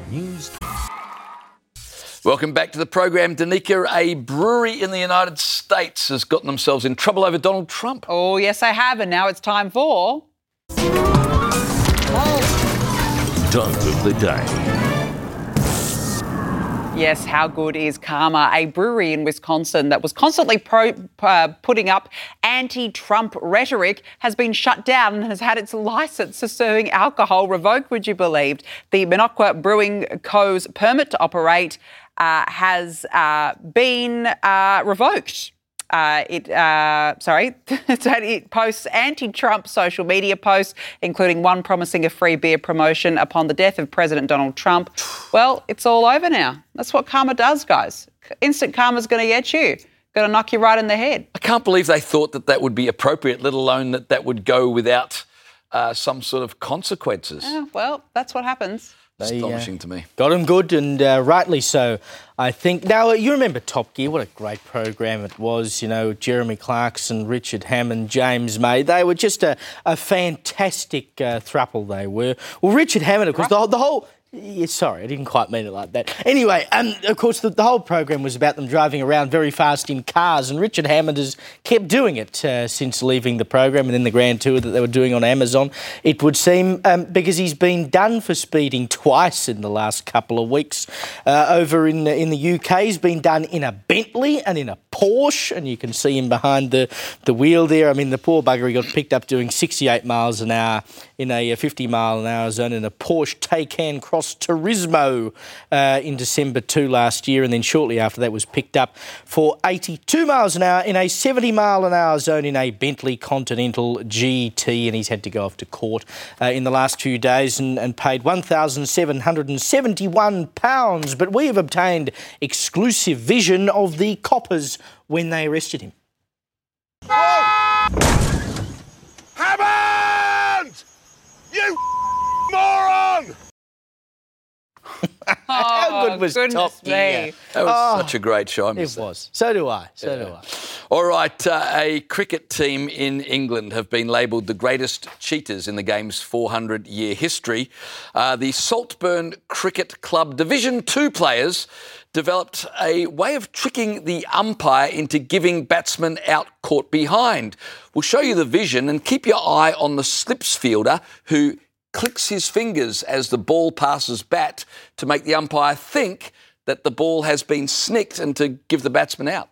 News. Welcome back to the program. Danica, a brewery in the United States has gotten themselves in trouble over Donald Trump. Oh, yes, I have. And now it's time for... Dunk of the day. Yes, how good is Karma? A brewery in Wisconsin that was constantly putting up anti-Trump rhetoric has been shut down and has had its licence for serving alcohol revoked, would you believe? The Minocqua Brewing Co.'s permit to operate has been revoked. It posts anti-Trump social media posts, including one promising a free beer promotion upon the death of President Donald Trump. Well, it's all over now. That's what karma does, guys. Instant karma's going to get you. Going to knock you right in the head. I can't believe they thought that that would be appropriate, let alone that that would go without some sort of consequences. Yeah, well, that's what happens. Astonishing to me. Got him good, and rightly so, I think. Now, you remember Top Gear, what a great program it was, you know, Jeremy Clarkson, Richard Hammond, James May. They were just a fantastic throuple, they were. Well, Richard Hammond, of course, the whole... Yeah, sorry, I didn't quite mean it like that. Anyway, of course, the whole program was about them driving around very fast in cars, and Richard Hammond has kept doing it since leaving the program and then the grand tour that they were doing on Amazon, it would seem, because he's been done for speeding twice in the last couple of weeks. Over in the UK, he's been done in a Bentley and in a Porsche, and you can see him behind the wheel there. I mean, the poor bugger, he got picked up doing 68 miles an hour in a 50-mile-an-hour zone in a Porsche Taycan Cross Turismo in December 2 last year, and then shortly after that was picked up for 82 miles an hour in a 70-mile-an-hour zone in a Bentley Continental GT, and he's had to go off to court in the last few days and paid £1,771. But we have obtained exclusive vision of the coppers when they arrested him. Hammond! You moron! How good was Top Gear? That was such a great show. I miss It that. was. So do I. So do I. All right, a cricket team in England have been labelled the greatest cheaters in the game's 400-year history. The Saltburn Cricket Club Division 2 players developed a way of tricking the umpire into giving batsmen out caught behind. We'll show you the vision, and keep your eye on the slips fielder who clicks his fingers as the ball passes bat to make the umpire think that the ball has been snicked and to give the batsman out.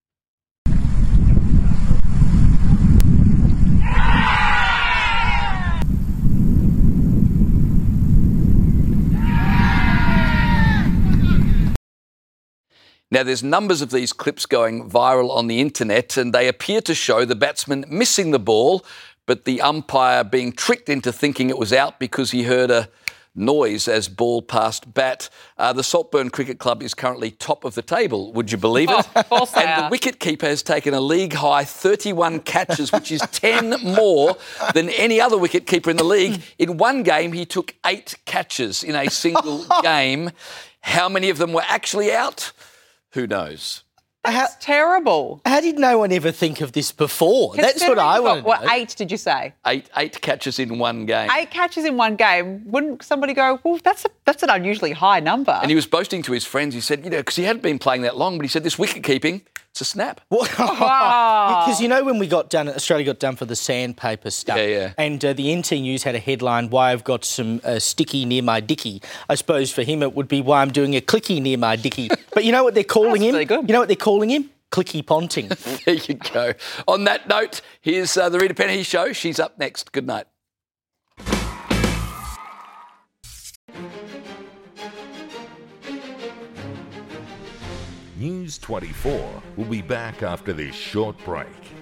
Now, there's numbers of these clips going viral on the internet, and they appear to show the batsman missing the ball, but the umpire being tricked into thinking it was out because he heard a noise as ball passed bat. The Saltburn Cricket Club is currently top of the table, would you believe it? Of course they and are. the wicketkeeper has taken a league-high 31 catches, which is 10 more than any other wicketkeeper in the league. In one game, he took 8 catches in a single game. How many of them were actually out? Who knows? That's terrible. How did no one ever think of this before? That's what I want to know. What, 8 did you say? Eight catches in one game. 8 catches in one game. Wouldn't somebody go, well, that's an unusually high number? And he was boasting to his friends. He said, because he hadn't been playing that long, but he said, this wicket keeping, it's a snap. Because you know when we got done, Australia got done for the sandpaper stuff. Yeah. And the NT News had a headline, why I've got some sticky near my dicky. I suppose for him it would be why I'm doing a clicky near my dicky. But you know what they're calling him? Really good. You know what they're calling him? Clicky Ponting. There you go. On that note, here's the Rita Penny Show. She's up next. Good night. News 24 will be back after this short break.